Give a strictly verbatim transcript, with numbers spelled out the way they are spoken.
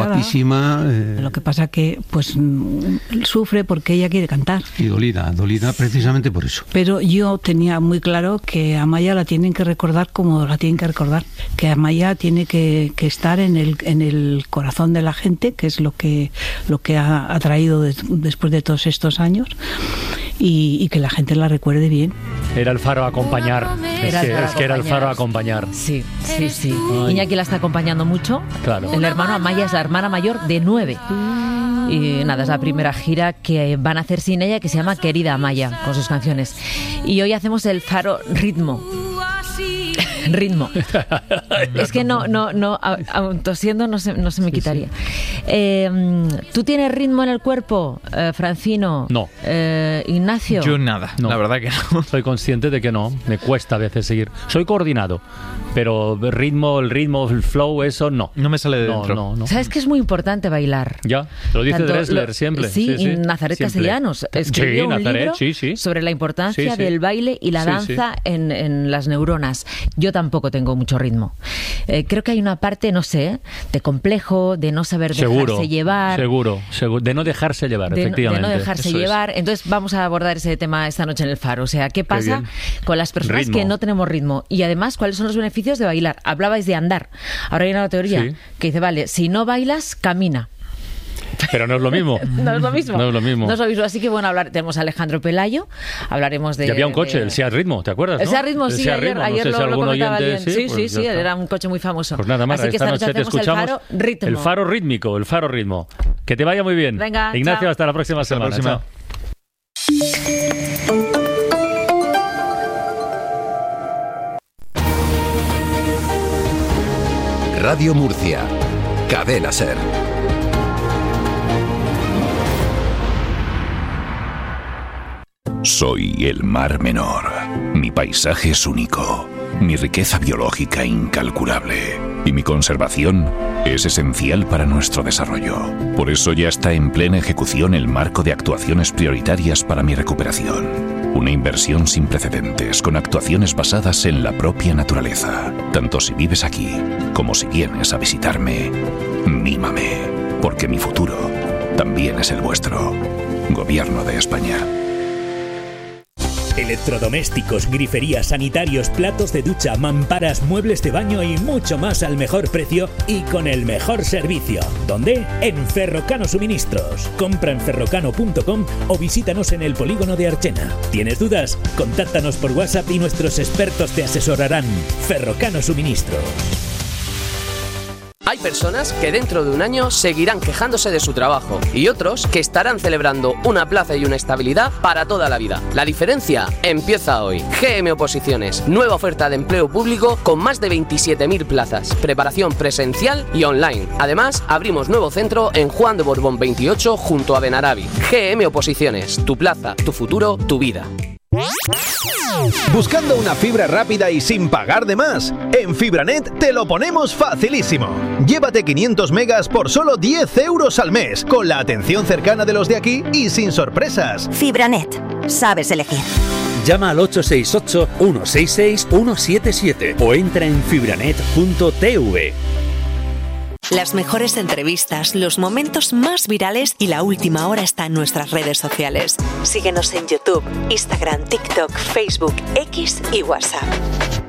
guapísima. Eh... Lo que pasa que pues sufre porque ella quiere cantar. Y dolida, dolida precisamente por eso. Pero yo tenía muy claro que a Amaya la tienen que recordar como la tienen que recordar, que Amaya tiene que, que estar en el en el corazón de la gente, que es lo que lo que ha, ha traído de, después de todos estos años, y, y que la gente la recuerde bien. Era el faro a acompañar. Es que, es que era el faro a acompañar. Sí, sí, sí. Ay. Iñaki la está acompañando mucho. Claro. El hermano Amaya es la hermana mayor de nueve. Y nada, es la primera gira que van a hacer sin ella, que se llama Querida Amaya, con sus canciones. Y hoy hacemos el faro ritmo. Ritmo. Es que no, no, no, aun tosiendo no se, no se me quitaría. Sí, sí. Eh, ¿Tú tienes ritmo en el cuerpo, eh, Francino? No. Eh, Ignacio. Yo nada, no. La verdad que no. Soy consciente de que no, me cuesta a veces seguir. Soy coordinado, pero el ritmo, el ritmo, el flow, eso no. No me sale de no, dentro. No, no. ¿Sabes que es muy importante bailar? Ya, lo dice Tanto Dressler lo, siempre. Sí, sí, sí. y Nazaret siempre. Castellanos escribió sí, un Nazaret, libro sí, sí. sobre la importancia sí, sí. del baile y la sí, danza sí. En, en las neuronas. Yo tampoco tengo mucho ritmo. Eh, creo que hay una parte, no sé, de complejo, de no saber seguro, dejarse llevar. Seguro, seguro, de no dejarse llevar, de, efectivamente. De no dejarse Eso llevar. Es. Entonces vamos a abordar ese tema esta noche en el Faro. O sea, ¿qué pasa Qué con las personas ritmo. que no tenemos ritmo? Y además, ¿cuáles son los beneficios de bailar? Hablabais de andar. Ahora hay una teoría sí. que dice, vale, si no bailas, camina. Pero no es lo mismo. No es lo mismo. No es lo mismo. No es lo mismo. Así que bueno, hablar, tenemos a Alejandro Pelayo, hablaremos de... Y había un coche, de... el Seat Ritmo, ¿te acuerdas? ¿no? El Seat Ritmo, sí, Seat ayer, Ritmo. ayer No sé lo, si lo comentaba oyente, bien. Sí, sí, pues sí, ya era un coche muy famoso. Pues nada más, así que esta, esta noche, noche te hacemos escuchamos. el Faro Ritmo. El Faro Rítmico, el Faro Ritmo. Que te vaya muy bien. Venga, Ignacio, chao. hasta la próxima Hasta semana. la próxima. Radio Murcia, Cadena Ser. Soy el Mar Menor. Mi paisaje es único, mi riqueza biológica incalculable y mi conservación es esencial para nuestro desarrollo. Por eso ya está en plena ejecución el marco de actuaciones prioritarias para mi recuperación. Una inversión sin precedentes con actuaciones basadas en la propia naturaleza. Tanto si vives aquí como si vienes a visitarme, mímame, porque mi futuro también es el vuestro. Gobierno de España. Electrodomésticos, griferías, sanitarios, platos de ducha, mamparas, muebles de baño y mucho más al mejor precio y con el mejor servicio. ¿Dónde? En Ferrocano Suministros. Compra en ferrocano punto com o visítanos en el polígono de Archena. ¿Tienes dudas? Contáctanos por WhatsApp y nuestros expertos te asesorarán. Ferrocano Suministros. Hay personas que dentro de un año seguirán quejándose de su trabajo y otros que estarán celebrando una plaza y una estabilidad para toda la vida. La diferencia empieza hoy. G M Oposiciones, nueva oferta de empleo público con más de veintisiete mil plazas, preparación presencial y online. Además, abrimos nuevo centro en Juan de Borbón veintiocho junto a Benarabi. G M Oposiciones, tu plaza, tu futuro, tu vida. ¿Buscando una fibra rápida y sin pagar de más? En Fibranet te lo ponemos facilísimo. Llévate quinientos megas por solo diez euros al mes, con la atención cercana de los de aquí y sin sorpresas. Fibranet, sabes elegir. Llama al ocho seis ocho, uno seis seis, uno siete siete o entra en fibranet punto t v. Las mejores entrevistas, los momentos más virales y la última hora está en nuestras redes sociales. Síguenos en YouTube, Instagram, TikTok, Facebook, X y WhatsApp.